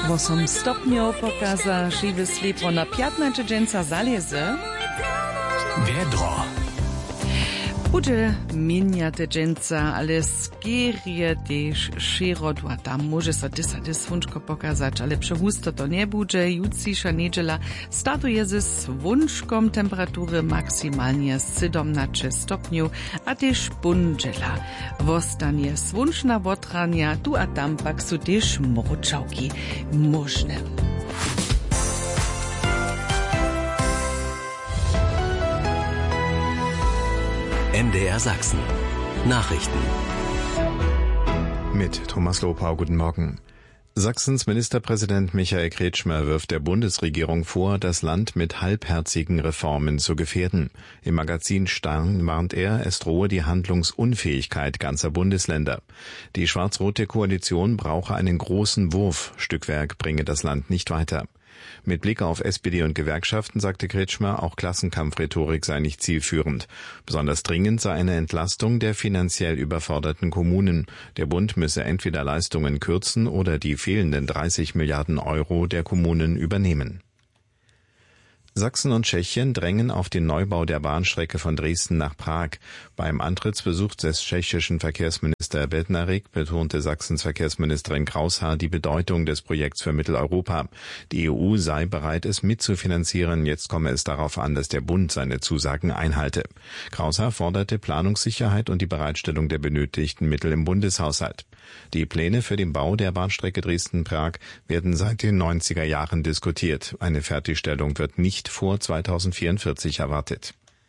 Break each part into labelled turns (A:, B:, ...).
A: 8 stopňov pokaza živé slipo na 15 dženca zalieze.
B: Vedro.
A: Bude minjate dženca, ale skierie tež širodu a tam môže sa dysať svunčko pokazať, ale přehusto to nebude. Juciša nedžela startuje ze svunčkom temperatúry maximálne 17 stopňov a tež punžela. Vostanie svunčná votrania, tu a tam pak sú tež mročavky možné.
B: MDR Sachsen. Nachrichten.
C: Mit Thomas Lopau, guten Morgen. Sachsens Ministerpräsident Michael Kretschmer wirft der Bundesregierung vor, das Land mit halbherzigen Reformen zu gefährden. Im Magazin Stern warnt er, es drohe die Handlungsunfähigkeit ganzer Bundesländer. Die schwarz-rote Koalition brauche einen großen Wurf, Stückwerk bringe das Land nicht weiter. Mit Blick auf SPD und Gewerkschaften sagte Kretschmer, auch Klassenkampfrhetorik sei nicht zielführend. Besonders dringend sei eine Entlastung der finanziell überforderten Kommunen. Der Bund müsse entweder Leistungen kürzen oder die fehlenden 30 Milliarden Euro der Kommunen übernehmen. Sachsen und Tschechien drängen auf den Neubau der Bahnstrecke von Dresden nach Prag. Beim Antrittsbesuch des tschechischen Verkehrsminister Bednarik betonte Sachsens Verkehrsministerin Kraushaar die Bedeutung des Projekts für Mitteleuropa. Die EU sei bereit, es mitzufinanzieren. Jetzt komme es darauf an, dass der Bund seine Zusagen einhalte. Kraushaar forderte Planungssicherheit und die Bereitstellung der benötigten Mittel im Bundeshaushalt. Die Pläne für den Bau der Bahnstrecke Dresden-Prag werden seit den 90er Jahren diskutiert. Eine Fertigstellung wird nicht vor 2044 erwartet.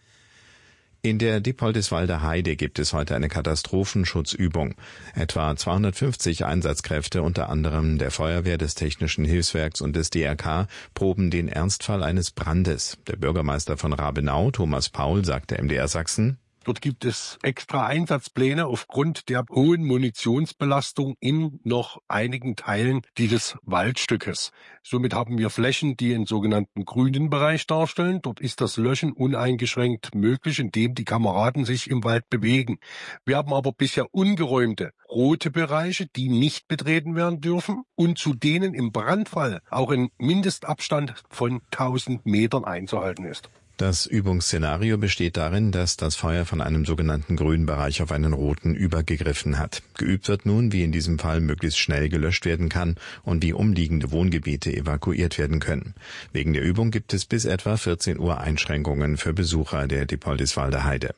C: In der Dippoldiswalder Heide gibt es heute eine Katastrophenschutzübung. Etwa 250 Einsatzkräfte, unter anderem der Feuerwehr, des Technischen Hilfswerks und des DRK, proben den Ernstfall eines Brandes. Der Bürgermeister von Rabenau, Thomas Paul, sagte MDR Sachsen:
D: Dort gibt es extra Einsatzpläne aufgrund der hohen Munitionsbelastung in noch einigen Teilen dieses Waldstückes. Somit haben wir Flächen, die einen sogenannten grünen Bereich darstellen. Dort ist das Löschen uneingeschränkt möglich, indem die Kameraden sich im Wald bewegen. Wir haben aber bisher ungeräumte rote Bereiche, die nicht betreten werden dürfen und zu denen im Brandfall auch ein Mindestabstand von 1000 Metern einzuhalten ist.
C: Das Übungsszenario besteht darin, dass das Feuer von einem sogenannten grünen Bereich auf einen roten übergegriffen hat. Geübt wird nun, wie in diesem Fall möglichst schnell gelöscht werden kann und wie umliegende Wohngebiete evakuiert werden können. Wegen der Übung gibt es bis etwa 14 Uhr Einschränkungen für Besucher der Dippoldiswalder Heide.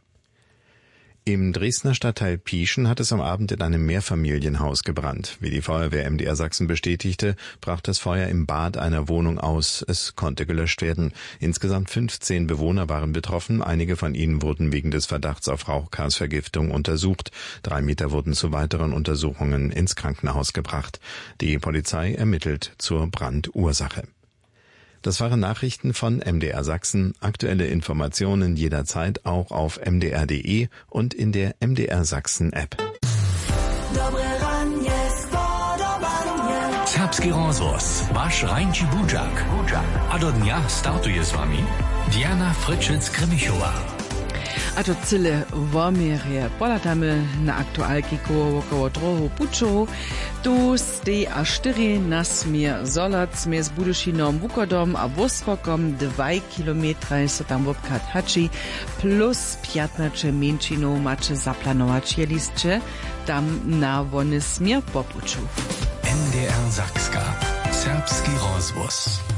C: Im Dresdner Stadtteil Pieschen hat es am Abend in einem Mehrfamilienhaus gebrannt. Wie die Feuerwehr MDR Sachsen bestätigte, brach das Feuer im Bad einer Wohnung aus. Es konnte gelöscht werden. Insgesamt 15 Bewohner waren betroffen. Einige von ihnen wurden wegen des Verdachts auf Rauchgasvergiftung untersucht. 3 Mieter wurden zu weiteren Untersuchungen ins Krankenhaus gebracht. Die Polizei ermittelt zur Brandursache. Das waren Nachrichten von MDR Sachsen. Aktuelle Informationen jederzeit auch auf mdr.de und in der MDR Sachsen App.
B: Serbski rozhlas, váš Rajnči Budžak. A do dňa startuje s vami Diana Frčec-Kremišová.
A: A to cyle vomirie polatamy na aktualkiku około trochu pučov. Tu stej a 4 nasmier zolac z Budyszynom, Wukodom a Woskokom 2 kilometre so tam wobkat hači, plus 15 menšinov mače zaplanować jelistče tam na wony smier popuču.
B: MDR Sakska. Serbski rozhlas.